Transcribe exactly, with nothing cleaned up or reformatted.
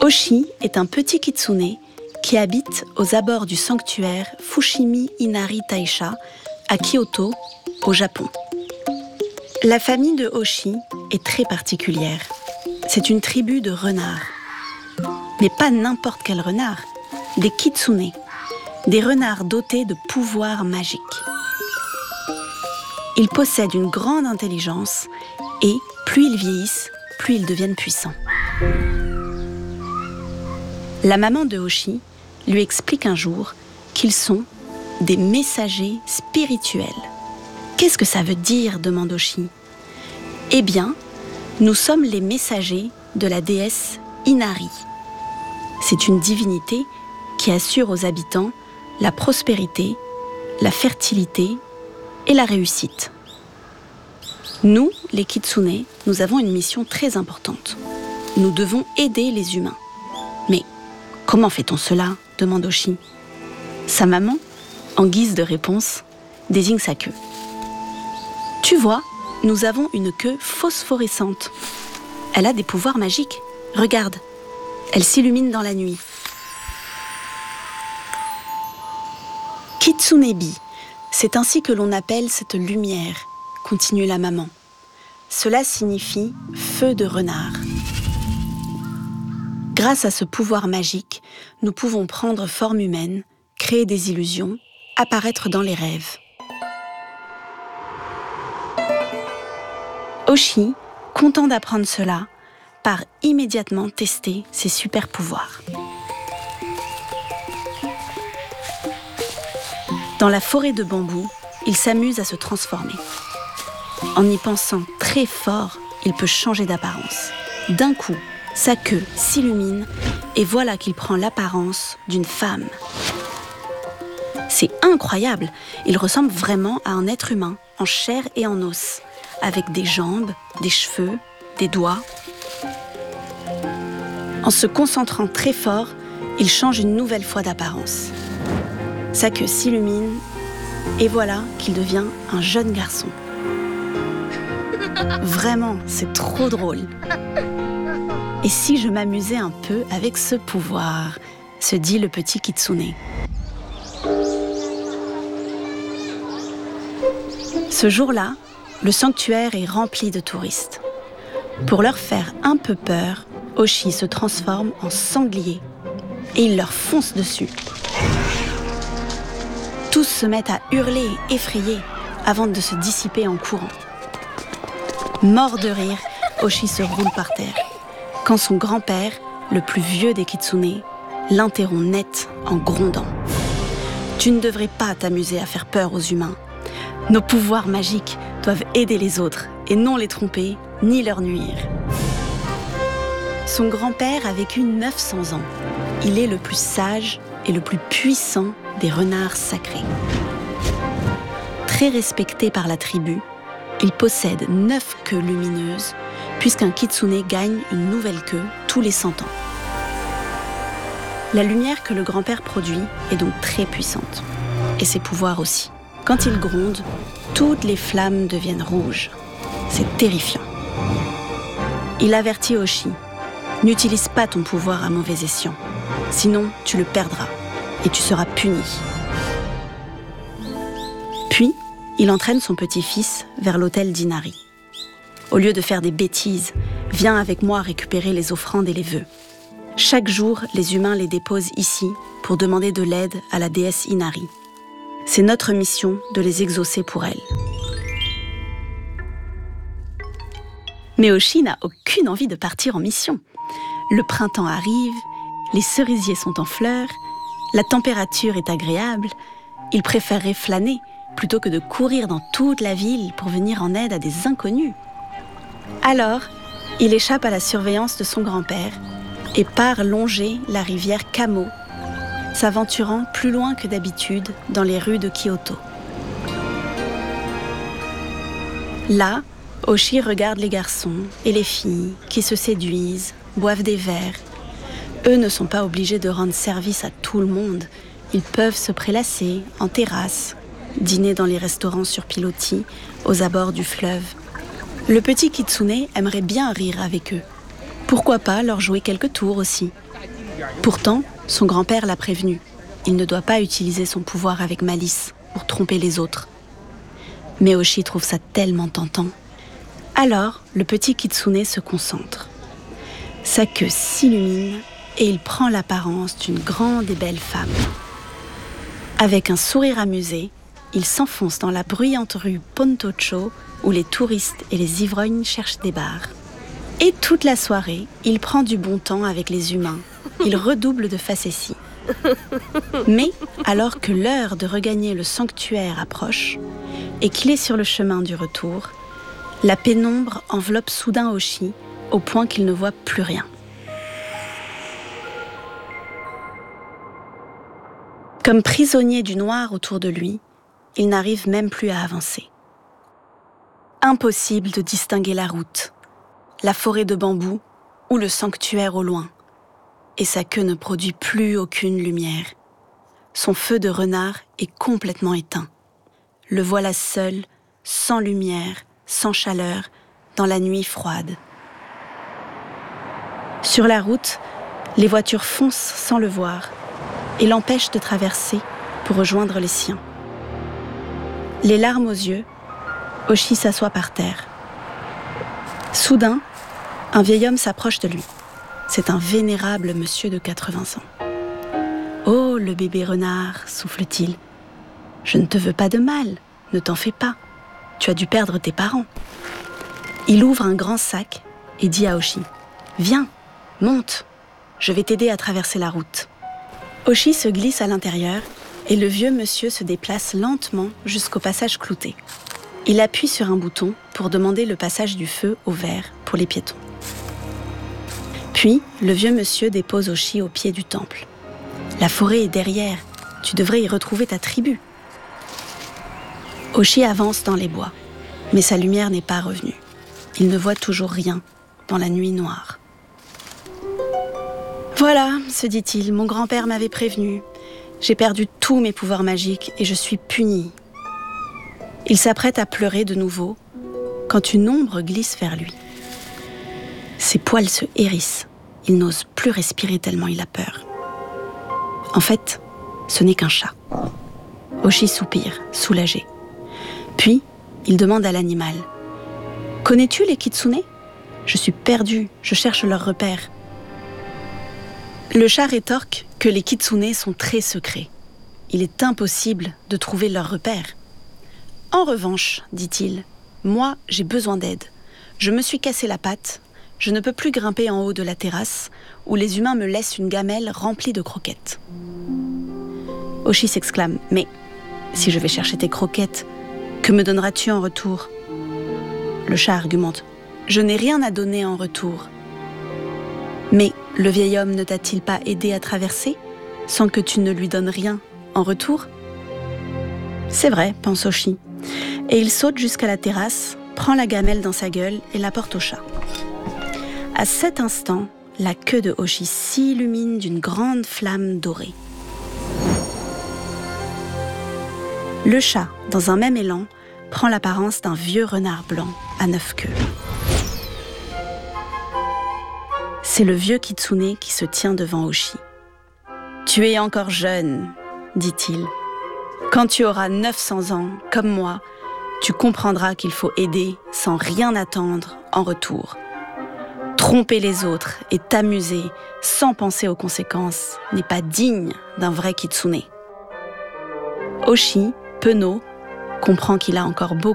Oshi est un petit kitsune qui habite aux abords du sanctuaire Fushimi Inari Taisha à Kyoto, au Japon. La famille de Oshi est très particulière. C'est une tribu de renards. Mais pas n'importe quel renard, des kitsune, des renards dotés de pouvoirs magiques. Ils possèdent une grande intelligence et, plus ils vieillissent, plus ils deviennent puissants. La maman de Oshi lui explique un jour qu'ils sont des messagers spirituels. Qu'est-ce que ça veut dire ? Demande Oshi. Eh bien, nous sommes les messagers de la déesse Inari. C'est une divinité qui assure aux habitants la prospérité, la fertilité et la réussite. Nous, les kitsune, nous avons une mission très importante. Nous devons aider les humains. Mais comment fait-on cela ? Demande Oshi. Sa maman, en guise de réponse, désigne sa queue. Tu vois, nous avons une queue phosphorescente. Elle a des pouvoirs magiques. Regarde, elle s'illumine dans la nuit. Kitsunebi, c'est ainsi que l'on appelle cette lumière, continue la maman. Cela signifie feu de renard. Grâce à ce pouvoir magique, nous pouvons prendre forme humaine, créer des illusions, apparaître dans les rêves. Oshi, content d'apprendre cela, part immédiatement tester ses super pouvoirs. Dans la forêt de bambou, il s'amuse à se transformer. En y pensant très fort, il peut changer d'apparence. D'un coup, sa queue s'illumine et voilà qu'il prend l'apparence d'une femme. C'est incroyable, il ressemble vraiment à un être humain, en chair et en os, avec des jambes, des cheveux, des doigts. En se concentrant très fort, il change une nouvelle fois d'apparence. Sa queue s'illumine et voilà qu'il devient un jeune garçon. Vraiment, c'est trop drôle. Et si je m'amusais un peu avec ce pouvoir, se dit le petit kitsune. Ce jour-là, le sanctuaire est rempli de touristes. Pour leur faire un peu peur, Oshi se transforme en sanglier et il leur fonce dessus. Tous se mettent à hurler et effrayer avant de se dissiper en courant. Mort de rire, Oshi se roule par terre, quand son grand-père, le plus vieux des kitsune, l'interrompt net en grondant. « Tu ne devrais pas t'amuser à faire peur aux humains. Nos pouvoirs magiques doivent aider les autres et non les tromper ni leur nuire. » Son grand-père a vécu neuf cents ans. Il est le plus sage et le plus puissant des renards sacrés. Très respecté par la tribu, il possède neuf queues lumineuses, puisqu'un kitsune gagne une nouvelle queue tous les cent ans. La lumière que le grand-père produit est donc très puissante, et ses pouvoirs aussi. Quand il gronde, toutes les flammes deviennent rouges. C'est terrifiant. Il avertit Oshi. N'utilise pas ton pouvoir à mauvais escient, sinon tu le perdras et tu seras puni. Puis, il entraîne son petit-fils vers l'autel d'Inari. Au lieu de faire des bêtises, viens avec moi récupérer les offrandes et les vœux. Chaque jour, les humains les déposent ici pour demander de l'aide à la déesse Inari. C'est notre mission de les exaucer pour elle. Mais Oshi n'a aucune envie de partir en mission. Le printemps arrive, les cerisiers sont en fleurs, la température est agréable. Il préférerait flâner plutôt que de courir dans toute la ville pour venir en aide à des inconnus. Alors, il échappe à la surveillance de son grand-père et part longer la rivière Kamo, s'aventurant plus loin que d'habitude dans les rues de Kyoto. Là, Oshi regarde les garçons et les filles qui se séduisent, boivent des verres. Eux ne sont pas obligés de rendre service à tout le monde. Ils peuvent se prélasser en terrasse, dîner dans les restaurants sur pilotis, aux abords du fleuve. Le petit kitsune aimerait bien rire avec eux. Pourquoi pas leur jouer quelques tours aussi ? Pourtant, son grand-père l'a prévenu. Il ne doit pas utiliser son pouvoir avec malice pour tromper les autres. Mais Oshi trouve ça tellement tentant. Alors, le petit kitsune se concentre. Sa queue s'illumine et il prend l'apparence d'une grande et belle femme. Avec un sourire amusé, il s'enfonce dans la bruyante rue Pontocho où les touristes et les ivrognes cherchent des bars. Et toute la soirée, il prend du bon temps avec les humains. Il redouble de facéties. Mais, alors que l'heure de regagner le sanctuaire approche et qu'il est sur le chemin du retour, la pénombre enveloppe soudain Oshi au point qu'il ne voit plus rien. Comme prisonnier du noir autour de lui, il n'arrive même plus à avancer. Impossible de distinguer la route, la forêt de bambous ou le sanctuaire au loin. Et sa queue ne produit plus aucune lumière. Son feu de renard est complètement éteint. Le voilà seul, sans lumière, sans chaleur, dans la nuit froide. Sur la route, les voitures foncent sans le voir et l'empêchent de traverser pour rejoindre les siens. Les larmes aux yeux, Oshi s'assoit par terre. Soudain, un vieil homme s'approche de lui. C'est un vénérable monsieur de quatre-vingts ans. « Oh, le bébé renard, souffle-t-il. Je ne te veux pas de mal, ne t'en fais pas. Tu as dû perdre tes parents. » Il ouvre un grand sac et dit à Oshi « Viens, monte, je vais t'aider à traverser la route. » Oshi se glisse à l'intérieur et le vieux monsieur se déplace lentement jusqu'au passage clouté. Il appuie sur un bouton pour demander le passage du feu au vert pour les piétons. Puis, le vieux monsieur dépose Oshi au pied du temple. « La forêt est derrière, tu devrais y retrouver ta tribu. » Oshi avance dans les bois, mais sa lumière n'est pas revenue. Il ne voit toujours rien dans la nuit noire. « Voilà, se dit-il, mon grand-père m'avait prévenu. J'ai perdu tous mes pouvoirs magiques et je suis puni. » Il s'apprête à pleurer de nouveau quand une ombre glisse vers lui. Ses poils se hérissent. Il n'ose plus respirer tellement il a peur. En fait, ce n'est qu'un chat. Oshi soupire, soulagé. Puis, il demande à l'animal « Connais-tu les kitsune ? Je suis perdu, je cherche leur repère. » Le chat rétorque que les kitsune sont très secrets. Il est impossible de trouver leur repère. « En revanche, dit-il, moi, j'ai besoin d'aide. Je me suis cassé la patte. Je ne peux plus grimper en haut de la terrasse où les humains me laissent une gamelle remplie de croquettes. » Oshi s'exclame « Mais si je vais chercher tes croquettes, que me donneras-tu en retour ?» Le chat argumente « Je n'ai rien à donner en retour. » Mais le vieil homme ne t'a-t-il pas aidé à traverser sans que tu ne lui donnes rien en retour ? C'est vrai, pense Oshi. Et il saute jusqu'à la terrasse, prend la gamelle dans sa gueule et la porte au chat. À cet instant, la queue de Oshi s'illumine d'une grande flamme dorée. Le chat, dans un même élan, prend l'apparence d'un vieux renard blanc à neuf queues. C'est le vieux kitsune qui se tient devant Oshi. « Tu es encore jeune, dit-il. Quand tu auras neuf cents ans, comme moi, tu comprendras qu'il faut aider sans rien attendre en retour. Tromper les autres et t'amuser sans penser aux conséquences n'est pas digne d'un vrai kitsune. » Oshi, penaud, comprend qu'il a encore beaucoup